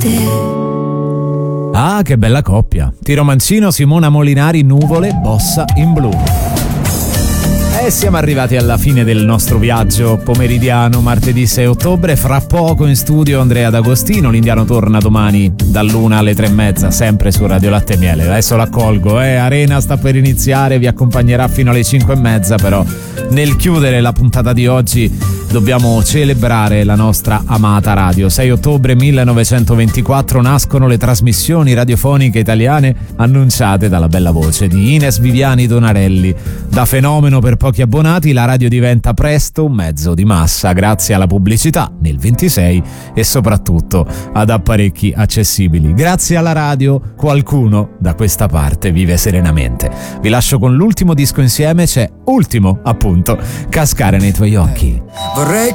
Ah, che bella coppia. Tiro Mancino, Simona Molinari, Nuvole, Bossa in blu. E siamo arrivati alla fine del nostro viaggio pomeridiano, martedì 6 ottobre. Fra poco in studio Andrea D'Agostino. L'Indiano torna domani dall'1 alle 3:30, sempre su Radio Latte e Miele. Adesso l'accolgo, Arena sta per iniziare, vi accompagnerà fino alle 5:30, però nel chiudere la puntata di oggi dobbiamo celebrare la nostra amata radio. 6 ottobre 1924 nascono le trasmissioni radiofoniche italiane annunciate dalla bella voce di Ines Viviani Donarelli. Da fenomeno per pochi abbonati, la radio diventa presto un mezzo di massa grazie alla pubblicità nel 26 e soprattutto ad apparecchi accessibili. Grazie alla radio qualcuno da questa parte vive serenamente. Vi lascio con l'ultimo disco insieme, c'è Ultimo, appunto, Cascare nei tuoi occhi. Vorrei